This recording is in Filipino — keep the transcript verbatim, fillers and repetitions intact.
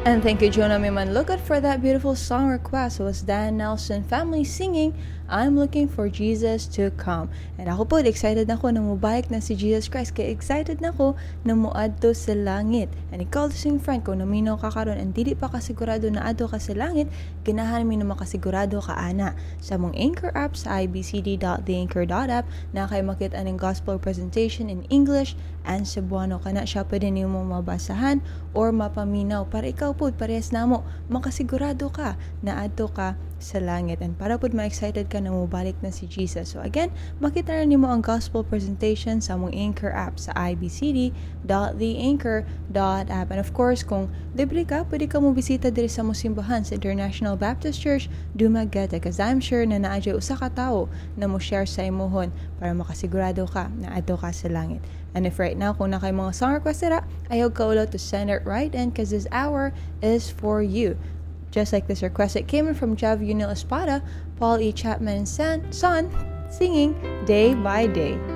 And thank you, Jonah Miman. Look out for that beautiful song request. It was Dan Nelson family singing, I'm looking for Jesus to come. And ako po, excited na ako na mubalik na si Jesus Christ. Kaya excited na ako na muadto sa langit. And ikaw sing friend, kung naminaw ka karon and dili pa kasigurado na adto ka sa langit, ganahan mi na makasigurado ka ana. Sa mong Anchor app sa i b c d dot the anchor dot app na kayo makita ng gospel presentation in English and Cebuano. Kana siya pwede niyo mo mabasahan or mapaminaw para ikaw po, parehas na mo, makasigurado ka na adto ka sa langit. And para po ma-excited ka na mubalik na si Jesus. So again, makita rin mo ang gospel presentation sa mong Anchor app sa i b c d dot the anchor dot app. And of course, kung libre ka, pwede ka mo bisita diri sa mong simbahan sa International Baptist Church, Dumaguete. Because I'm sure na naadya usa ka tao na mo share sa imuhon para makasigurado ka na adto ka sa langit. And if right now, kung na kayo mga song request nila, ayaw ka ulo to send it right in because this hour is for you. Just like this request, it came in from Jav Unil Espada, Paul E. Chapman and son, singing Day by Day.